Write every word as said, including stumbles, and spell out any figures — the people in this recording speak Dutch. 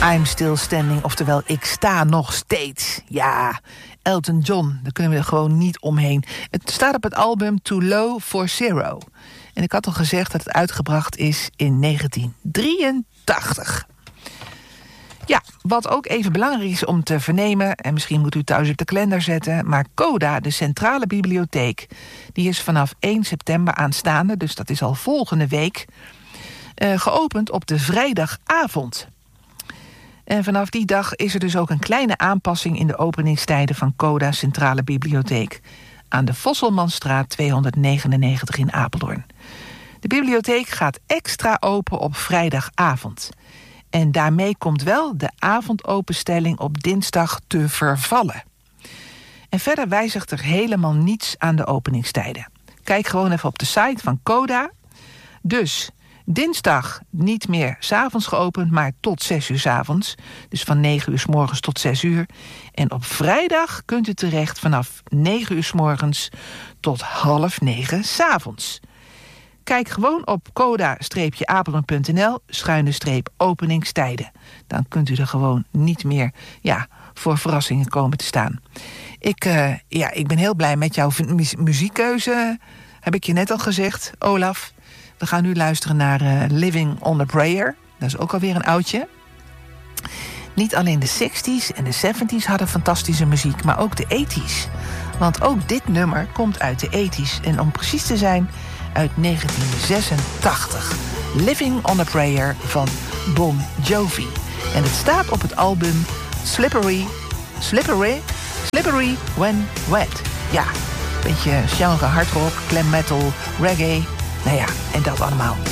I'm Still Standing, oftewel ik sta nog steeds. Ja, Elton John, daar kunnen we er gewoon niet omheen. Het staat op het album Too Low for Zero. En ik had al gezegd dat het uitgebracht is in negentien drieëntachtig. Ja, wat ook even belangrijk is om te vernemen, en misschien moet u thuis op de kalender zetten, maar Coda, de Centrale Bibliotheek, die is vanaf één september aanstaande, dus dat is al volgende week, uh, geopend op de vrijdagavond. En vanaf die dag is er dus ook een kleine aanpassing in de openingstijden van Coda Centrale Bibliotheek aan de Vosselmanstraat tweehonderdnegenennegentig in Apeldoorn. De bibliotheek gaat extra open op vrijdagavond. En daarmee komt wel de avondopenstelling op dinsdag te vervallen. En verder wijzigt er helemaal niets aan de openingstijden. Kijk gewoon even op de site van Coda. Dus dinsdag niet meer 's avonds geopend, maar tot zes uur 's avonds. Dus van negen uur 's morgens tot zes uur. En op vrijdag kunt u terecht vanaf negen uur 's morgens tot half negen 's avonds. Kijk gewoon op coda-apeldoorn punt n l schuine streep openingstijden. Dan kunt u er gewoon niet meer ja, voor verrassingen komen te staan. Ik, uh, ja, ik ben heel blij met jouw mu- muziekkeuze, heb ik je net al gezegd, Olaf. We gaan nu luisteren naar uh, Living on a Prayer. Dat is ook alweer een oudje. Niet alleen de zestig's en de zeventig's hadden fantastische muziek, maar ook de tachtig's. Want ook dit nummer komt uit de tachtig's. En om precies te zijn, uit negentien zesentachtig. Living on a Prayer van Bon Jovi. En het staat op het album Slippery, Slippery, Slippery When Wet. Ja, beetje genre hardrock, glam metal, reggae. Nou ja, en dat allemaal.